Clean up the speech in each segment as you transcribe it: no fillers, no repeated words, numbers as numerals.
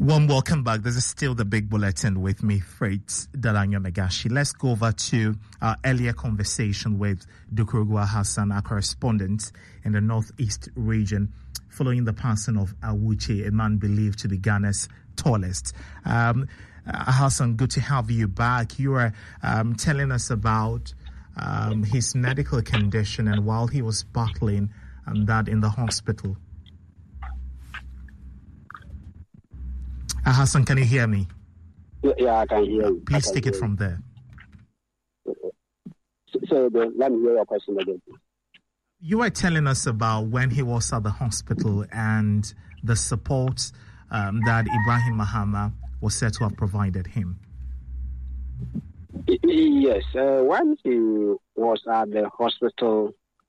Warm welcome back. This is still the Big Bulletin with me, Freight Daranyo Negashi. Let's go over to our earlier conversation with Dukurugwa Hassan, our correspondent in the Northeast region, following the passing of Awuche, a man believed to be Ghana's tallest. Hassan, good to have you back. You are telling us about his medical condition and while he was battling that in the hospital. Hassan, can you hear me? Yeah, I can hear you. Please take it from there. So let me hear your question again. You were telling us about when he was at the hospital and the support that Ibrahim Mahama was said to have provided him. Yes, when he was at the hospital,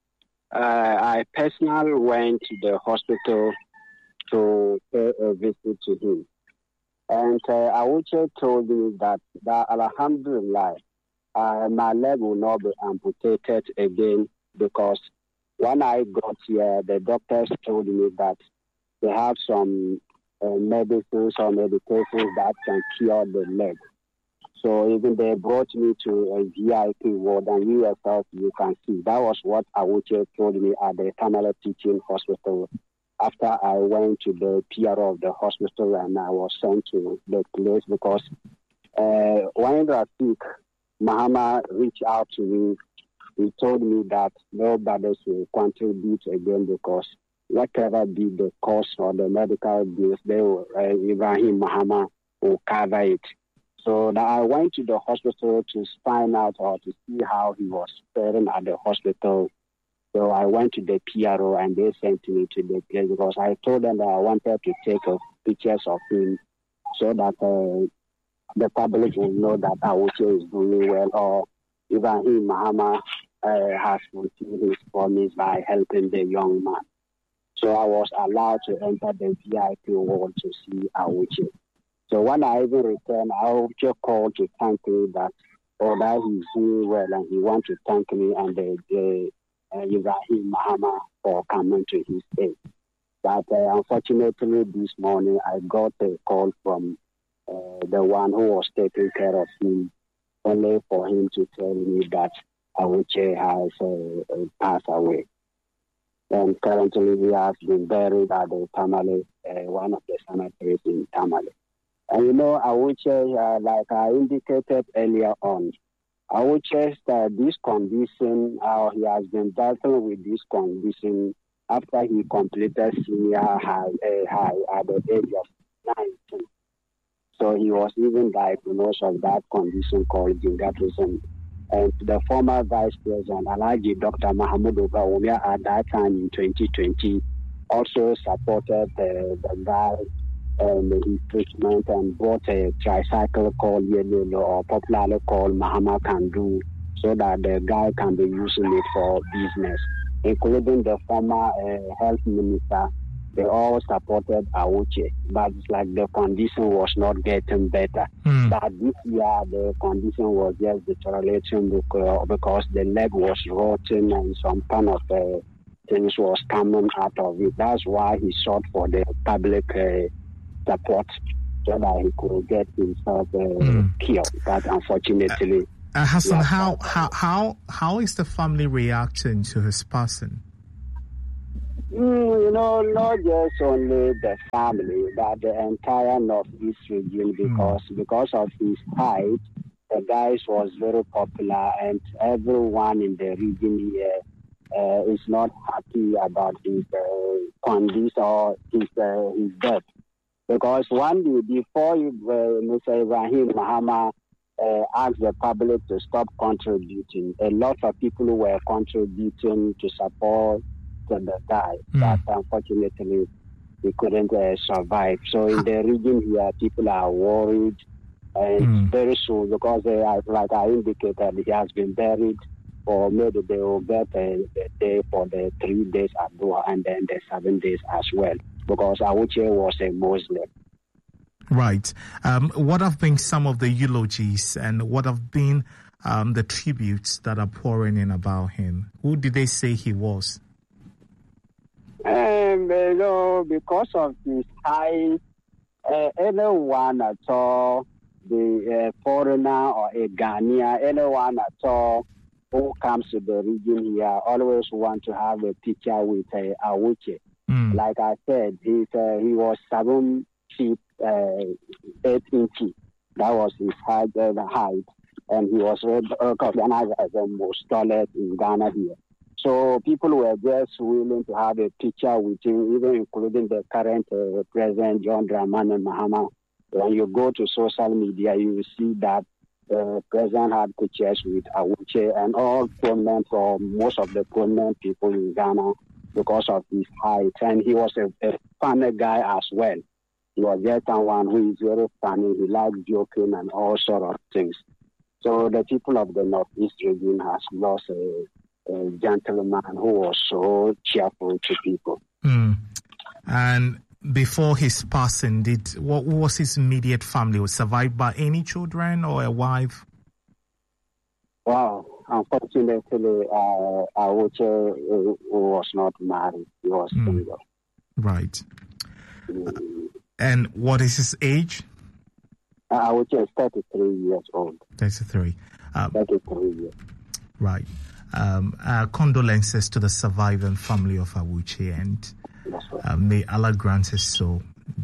I personally went to the hospital to pay a visit to him. And Awuche told me that Alhamdulillah, my leg will not be amputated again because when I got here, the doctors told me that they have some medicines or medications that can cure the leg. So even they brought me to a VIP ward, and you yourself, you can see. That was what Awuche told me at the Tamale Teaching Hospital. After I went to the PRO of the hospital and I was sent to the place because when Rafiq Mahama reached out to me, he told me that nobody should contribute again because whatever be the cost or the medical bills, Ibrahim Mahama will cover it. So I went to the hospital to find out or to see how he was faring at the hospital. So I went to the PRO and they sent me to the place because I told them that I wanted to take pictures of him so that the public will know that Awuche is doing well or Ibrahim Mahama has fulfilled his promise by helping the young man. So I was allowed to enter the VIP ward to see Awuche. So when I even returned, Awuche called to thank me that he's doing well and he wants to thank me and Ibrahim Mahama for coming to his aid. But unfortunately, this morning I got a call from the one who was taking care of him, only for him to tell me that Awuche has passed away. And currently he has been buried at the Tamale, one of the cemeteries in Tamale. And you know, Awuche, like I indicated earlier on, Awuche, this condition, he has been battling with this condition after he completed senior high at the age of 19. So he was even diagnosed of that condition called gingivitis. And the former Vice President, Alhaji Dr. Mahmoud Obawumia, at that time in 2020, also supported the guy and his treatment and bought a tricycle called Yellow or popularly called Mahama Kandu so that the guy can be using it for business, including the former health minister. They all supported Awuche, but it's like the condition was not getting better. But this year, the condition was just deteriorating because the leg was rotting and some kind of things was coming out of it. That's why he sought for the public support so that he could get himself killed. But unfortunately, Hassan, how is the family reacting to his passing? You know, not just only the family, but the entire Northeast region, because of his height, the guy was very popular, and everyone in the region here is not happy about his condition or his death. Because one day before Mr. Ibrahim Mahama asked the public to stop contributing, a lot of people were contributing to support the guy, but unfortunately he couldn't survive. So in the region here, people are worried, and very soon, because like I indicated, he has been buried, or maybe they will get a day for the 3 days at Doha and then the 7 days as well, because Awuche was a Muslim. Right. What have been some of the eulogies and what have been the tributes that are pouring in about him? Who did they say he was? Because of his height anyone at all, the foreigner or a Ghanaian, anyone at all who comes to the region here always want to have a picture with Awuche. Like I said, he was 7 feet 8 inches. That was his height, and he was recognized as the most tallest in Ghana here. So people were just willing to have a picture with him, even including the current President John Dramani Mahama. When you go to social media, you will see that the president had pictures with Awuche and all prominent or most of the prominent people in Ghana because of his height. And he was a funny guy as well. He was just someone who is very funny. He likes joking and all sort of things. So the people of the Northeast region has lost a gentleman who was so cheerful to people. And before his passing, what was his immediate family? Was survived by any children or a wife? Wow, unfortunately, Awuche was not married. He was single. Right. And what is his age? Awuche is 33 years old. 33. 33 years. Right. Condolences to the surviving family of Awuche, and may Allah grant his soul.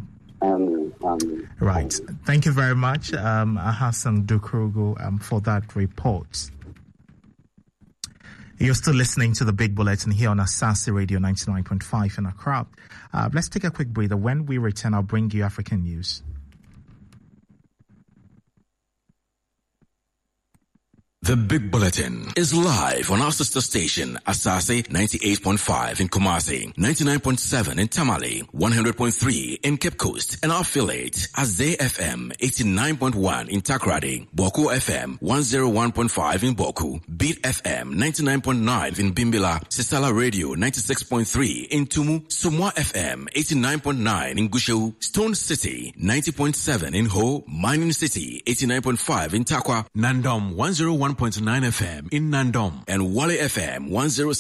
Right. Thank you very much, Hassan Dokurugu, for that report. You're still listening to the Big Bulletin here on Asase Radio 99.5 in Accra. Let's take a quick breather. When we return, I'll bring you African news. The Big Bulletin is live on our sister station, Asase 98.5 in Kumasi, 99.7 in Tamale, 100.3 in Cape Coast, and our affiliate, Azay FM 89.1 in Takrady, Boku FM 101.5 in Boku, Beat FM 99.9 in Bimbila, Sisala Radio 96.3 in Tumu, Sumwa FM 89.9 in Gushu, Stone City 90.7 in Ho, Mining City 89.5 in Takwa, Nandom 101.9 FM in Nandom, and Wale FM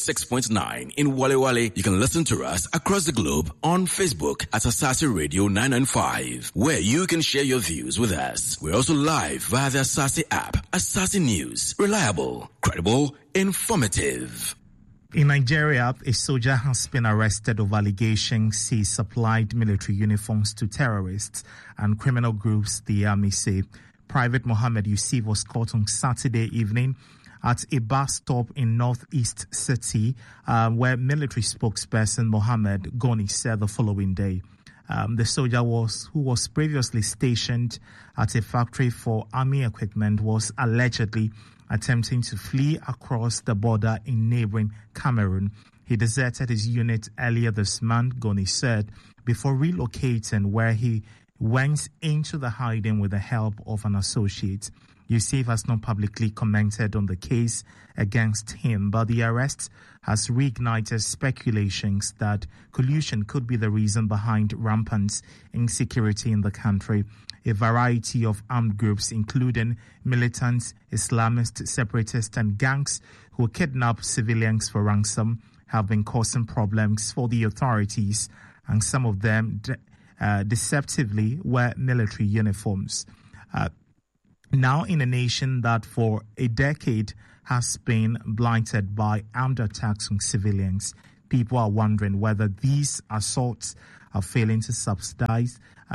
106.9 in Wale. You can listen to us across the globe on Facebook at Asase Radio 995, where you can share your views with us. We're also live via the Asase app. Asase News, reliable, credible, informative. In Nigeria, a soldier has been arrested over allegations he supplied military uniforms to terrorists and criminal groups, the army say. Private Mohammed Yusuf was caught on Saturday evening at a bus stop in Northeast City, where military spokesperson Mohammed Goni said the following day. The soldier who was previously stationed at a factory for army equipment was allegedly attempting to flee across the border in neighboring Cameroon. He deserted his unit earlier this month, Goni said, before relocating where he went into the hiding with the help of an associate. Yusuf has not publicly commented on the case against him, but the arrest has reignited speculations that collusion could be the reason behind rampant insecurity in the country. A variety of armed groups, including militants, Islamist, separatists, and gangs who kidnap civilians for ransom, have been causing problems for the authorities, and some of them deceptively wear military uniforms. Now in a nation that for a decade has been blighted by armed attacks on civilians, people are wondering whether these assaults are failing to subside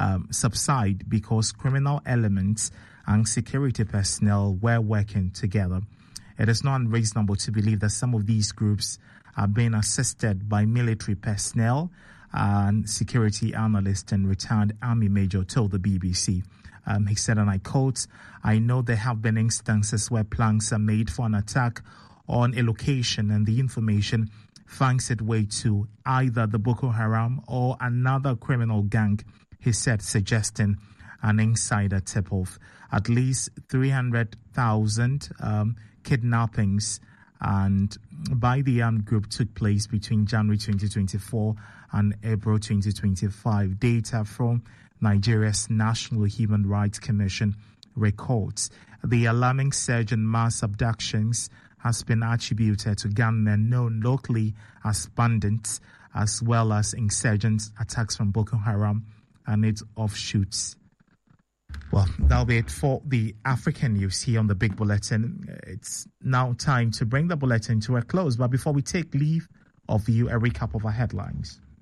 because criminal elements and security personnel were working together. It is not unreasonable to believe that some of these groups are being assisted by military personnel, and security analyst and retired army major told the BBC. He said, and I quote, "I know there have been instances where plans are made for an attack on a location and the information finds its way to either the Boko Haram or another criminal gang," he said, suggesting an insider tip-off. At least 300,000 kidnappings and by the armed group took place between January 2024 and April 2025. Data from Nigeria's National Human Rights Commission records the alarming surge in mass abductions has been attributed to gunmen known locally as bandits, as well as insurgent attacks from Boko Haram, and its offshoots. Well, that'll be it for the African news here on the Big Bulletin. It's now time to bring the bulletin to a close. But before we take leave of you, a recap of our headlines.